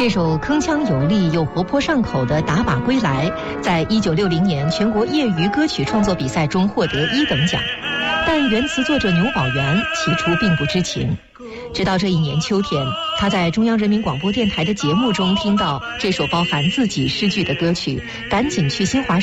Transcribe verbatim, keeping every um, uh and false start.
这首铿锵有力又活泼上口的《打靶归来》在一九六零年全国业余歌曲创作比赛中获得一等奖，但原词作者牛宝元起初并不知情。直到这一年秋天，他在中央人民广播电台的节目中听到这首包含自己诗句的歌曲，赶紧去新华